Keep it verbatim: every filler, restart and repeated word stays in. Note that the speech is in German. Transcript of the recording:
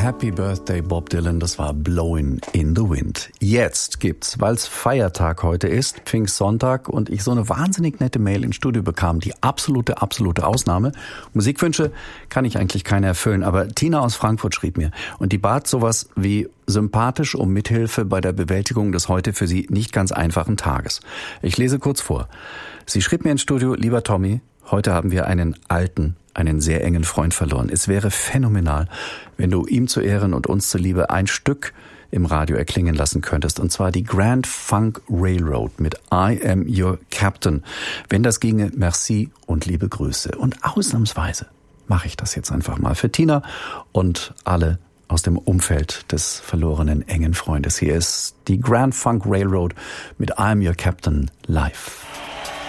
Happy Birthday Bob Dylan, das war Blowin' in the Wind. Jetzt gibt's, weil's Feiertag heute ist, Pfingstsonntag, und ich so eine wahnsinnig nette Mail ins Studio bekam, die absolute, absolute Ausnahme. Musikwünsche kann ich eigentlich keine erfüllen, aber Tina aus Frankfurt schrieb mir und die bat sowas wie sympathisch um Mithilfe bei der Bewältigung des heute für sie nicht ganz einfachen Tages. Ich lese kurz vor. Sie schrieb mir ins Studio: Lieber Tommy, heute haben wir einen alten, einen sehr engen Freund verloren. Es wäre phänomenal, wenn du ihm zu Ehren und uns zuliebe ein Stück im Radio erklingen lassen könntest. Und zwar die Grand Funk Railroad mit I Am Your Captain. Wenn das ginge, merci und liebe Grüße. Und ausnahmsweise mache ich das jetzt einfach mal für Tina und alle aus dem Umfeld des verlorenen engen Freundes. Hier ist die Grand Funk Railroad mit I Am Your Captain live.